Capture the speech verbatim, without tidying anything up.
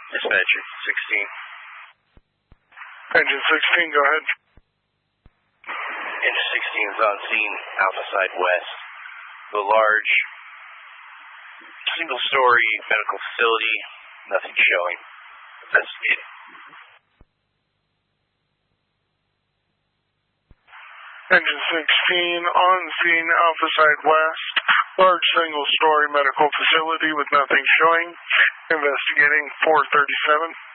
Dispatcher, sixteen. Engine sixteen, go ahead. Engine sixteen is on scene, Alpha Side West. The large, single-story medical facility, nothing showing. Investigating. Engine sixteen, on scene, Alpha Side West. Large single-story medical facility with nothing showing. Investigating four thirty-seven.